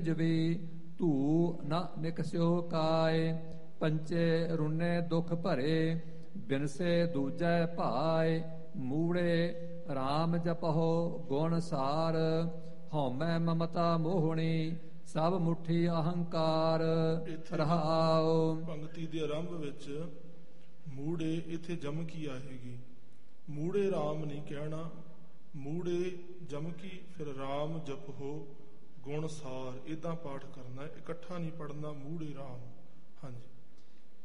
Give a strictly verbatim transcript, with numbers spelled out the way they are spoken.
ਜਵੇ ਧੂ ਨ ਨਿਕਸਿਓ ਕਾਇ, ਪੰਚੇ ਰੁਨੇ ਦੁਖ ਭਰੇ, ਬਿਨਸੇ ਦੂਜੈ ਭਾਇ। ਮੂੜੇ ਰਾਮ ਜਪਹੁ ਗੁਣ ਸਾਰ, ਹਉਮੈ ਮਮਤਾ ਮੋਹਣੀ, ਸਭ ਮੁਠੀ ਅਹੰਕਾਰ। ਰਹਾਉ। ਪੰਕਤੀ ਦੇ ਆਰੰਭ ਵਿੱਚ ਮੂੜੇ ਇੱਥੇ ਜਮਕੀ ਆਏਗੀ। ਮੂੜੇ ਰਾਮ ਨਹੀਂ ਕਹਿਣਾ, ਮੂੜੇ ਜਮਕੀ, ਫਿਰ ਰਾਮ ਜਪੋ ਗੁਣ ਸਾਰ, ਏਦਾਂ ਪਾਠ ਕਰਨਾ, ਇਕੱਠਾ ਨਹੀਂ ਪੜ੍ਹਨਾ। ਮੂੜੇ ਰਾਮ। ਹਾਂਜੀ।